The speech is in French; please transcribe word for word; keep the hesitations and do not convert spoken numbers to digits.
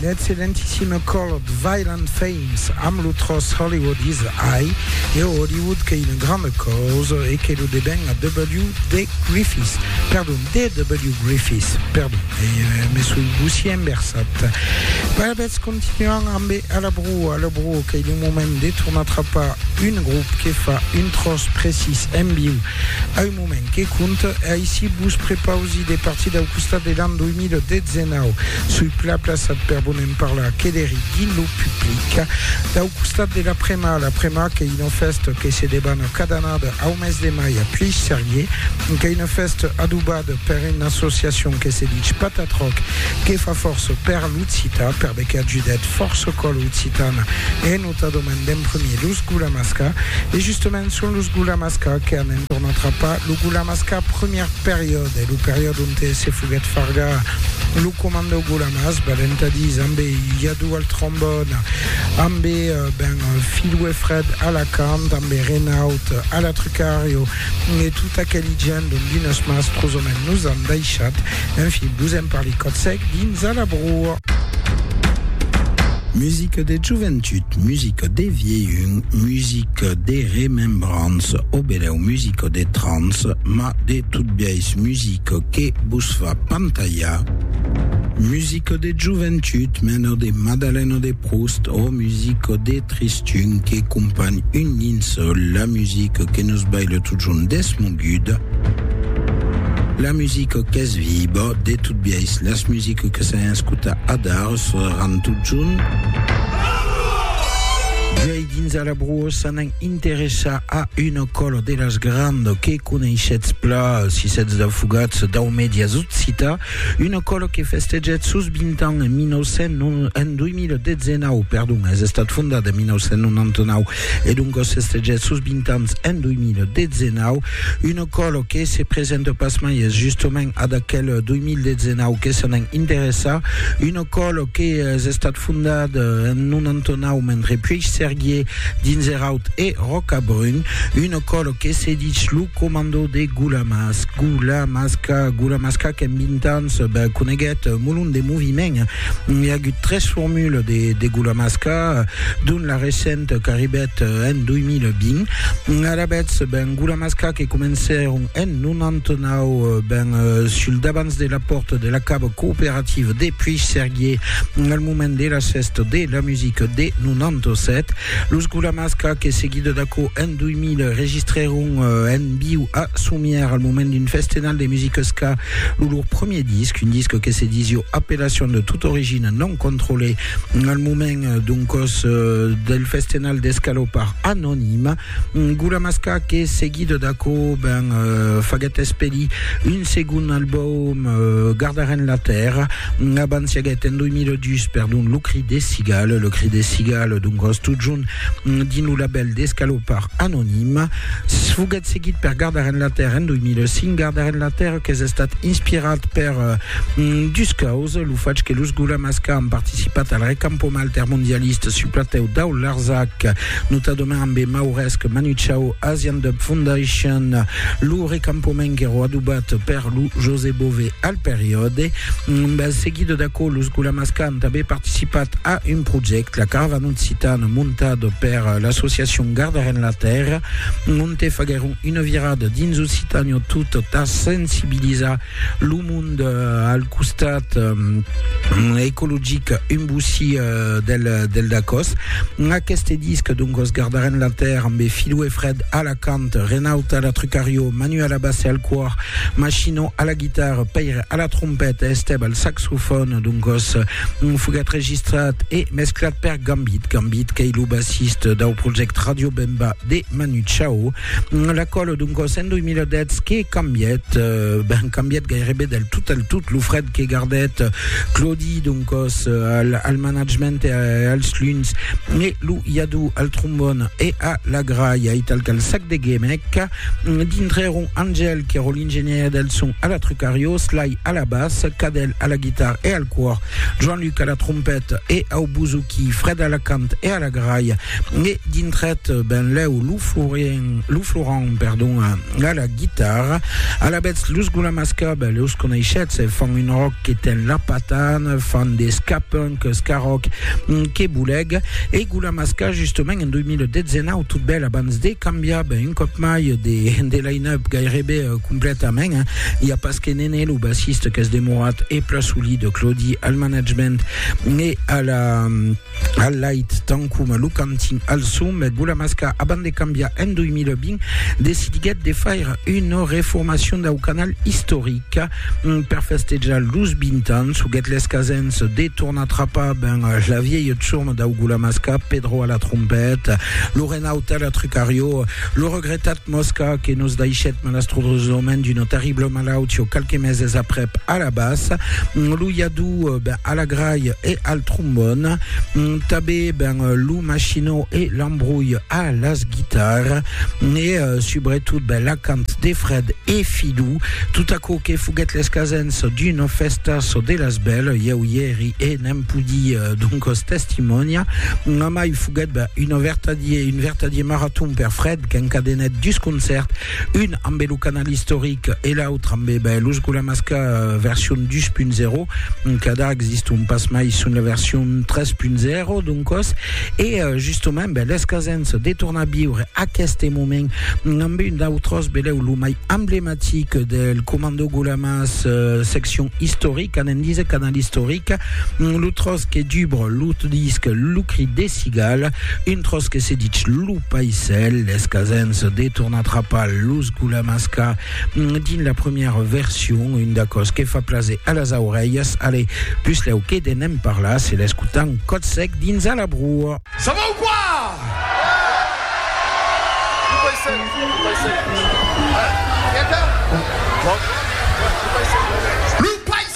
D'excellentissime colored violent fames am l'utros Hollywood is high et Hollywood qui est une grande cause et qui le débain à W D Griffiths pardon D W Griffiths pardon et euh, mais sous Boussi Embersat Balabets continuant à la broue à la broue qui est le moment détournera pas une groupe qui fait une trosse précise M B U à un moment qui compte et ici Bous prépare aussi des parties d'Augusta de l'an deux mille dix-neuf sur la place de Perbonem par la Kederi Guillo public d'Augusta de la Prema la Prema qui est une fête qui se débat cada année au mes de mai à Puig Serrier qui est une fête adubada per une association qui se dit Patatroc qui fait force per l'Utsita per becca Judet force col Utsitana et notamment d'un premier Luz Gulamasca et justement sur Luz Gulamasca qui en tournera pas le Gulamasca première période et le période où c'est Fouguet Farga le commando Gulamas Balentadi Ambe Yadou al trombone Ambe euh, ben Philou et Fred à la cante Ambe Renault à la Trucario et tout à Calidian de Dinos Mastrozomen nous en Daïchat un film douzaine par les côtes secs d'Inza la broue. Musique des juventudes, musique des vieilles, musique des remembrances, obéléo musique des trans, ma des toutes vieilles musique que busfa pantalla. Musique des juventudes, meno de Madeleine de Proust, o musique des tristun qui accompagne une ligne seule, la musique qui nous baille tout jaune des smogudes. La musique qu'est vibre, des toutes vieilles, la musique que ça inscuta Adar, se rend tout jaune. Jay dins a la brua s'en interessa a une colo de las grande que coneixets pla si sets de fugats d'au media Zutsita, une colo que festeget sus vint ans en mil nou-cents en deux mille dix-neuf, pardon, és estat fundat en mil nou-cents noranta-nou et donc festeget sus vint ans en deux mille dix-neuf, une colo que se presente pas mai justement a d'aquel deux mille dix-neuf que s'en interessa, une colo que és estat fundat en noranta-nou mentre Puig Serrier d'Inzeraut et Rocabrun, une colo que se dit le commando de Gulamas, Gulamasca, Gulamasca que bintans ben coneguet molun de moviment. Il y a eu treize formules de, de Gulamasca, dont la récente caribet en deux mille vingt. À la bête, ben Gulamasca qui commenceront en noranta-nou ben sur d'avance de la porte de la cave coopérative de Puig Serrier, al moment de la ceste de la musique de noranta-sept. Los Gulamasca que seguido d'aco en deux mille registreront euh, en biu à Soumière al moment d'une festival de musique ska leur premier disque, un disque que se disio appellation de toute origine non contrôlée al moment euh, donc euh, del festival d'escalopar anonyme. Gulamasca que seguido d'aco ben euh, faget espeli un second album euh, Gardaren la Terre abans siaget en deux mille dix perdon le cri des cigales le cri des cigales donc tout jaune dinu label d'escalopar anonyme fugat seguit per Gardaren la Terre en deux mille cinq Gardaren la Terre que és estat inspirat per uh, Duskaus lo faig que Luz Gulamasca han participat al recampoma altermondialiste suplateu d'au Larzac notadament amb Mauresc Manu Chao Asian Dub Foundation lo recampoment que ero adubat per lo José Bové al periode ben, seguido d'aco Luz Gulamasca han també participat a un projecte la caravana occitane montado per l'association Gardaren la Terre monte fagueron une virade dins Occitanio tout a sensibilitzar lo monde al costat um, ecologique un boussi uh, del, del Dacos. Aquest disc donc os Gardaren la Terre amb Philou et Fred a la cante, Renault a la Trucario, Manu a la basse et al cor, Machino a la guitare, Peire a la trompette, Esteb al saxophone donc os un fugat registrat et mesclat per Gambit, Gambit que lo bassiste del project Radio Bemba de Manu Chao. La col donc en deux mille dix que canviet euh, ben canviet gairebé del tout al tout lo Fred que gardet Claudie donc os al, al management et al sluns mais lo Yadou al trombone et à la graille et tal cal sac de Guémec d'intreron Angel qui est l'ingénieur del son à la Trucario, Sly à la basse, Cadel à la guitare et al cor, Jean-Luc à la trompette et au bouzouki, Fred à la cante et à la graille graille. Et d'intret, ben là où Lou Florent, Lou Florent, pardon, à la guitare. À la bête, Luz Gulamasca, ben, Luz Konaichets, font une rock qui est la patane, font des ska-punk, ska-rock, qui est bouleg. Et Gulamasca, justement, en deux mille dix, où toute belle à Bandsday, cambia, ben, une cop maille des, des line-up gairebe euh, complètement. Hein. Il y a Pascal Néné, le bassiste, Kes de Morat, et Plasouli de Claudie, al management, et à la, à light, tankoum, Lucantin, al soum, Gulamasca, à Bandé Cambia, en deux mille vingt, décide de faire une réformation d'un canal historique, per festejar Luz Bintan, sous Getles Kazens, détourne attrapa, ben, la vieille tchourme d'Augulamasca, Pedro à la trompette, Lorena Hotel à Trucario, le regrettat Mosca, qui nous daichet malastrodrosomen d'une terrible malautio, quelques meses après à la basse, Lou Yadou, ben, à la graille et à le trombone, Tabé, ben, Lou Machino et l'embrouille à las guitare, et euh, subretout, ben, la cante des Fred et Filou, tout à coup, que Fouguet les Kazens d'une festas de las belles, Yaouyeri et Nempudi, euh, donc, os testimonia, Namai Fouguet, ben, une vertadier, une vertadier marathon per Fred, qu'un cadenet du concert, une ambelou canal historique et l'autre ambé, ben, Luz Gulamasca euh, version douze point zéro, un cadre existe un passe maïs sur la version treize point zéro, donc, os, et euh, justement, ben, les Kazens détournent à biure à qu'est moment, ambé une d'autres, ben, ou l'oumaï emblématique del Commando Gulamas euh, section historique, en indice canal historique, l'autre qui est dubre, l'autre disque, l'oukri des cigales, une trosse qui s'est dit l'ou paisel, les Kazens détourne attrapa Luz Gulamasca, din la première version, une d'accord qui fait placer à las oreilles, allez, plus les hockey des nem par là, c'est l'escoutant code sec d'Inza la broue. Ça va ou quoi? Lou paisel, Lou paisel. Allez, viens. Bon.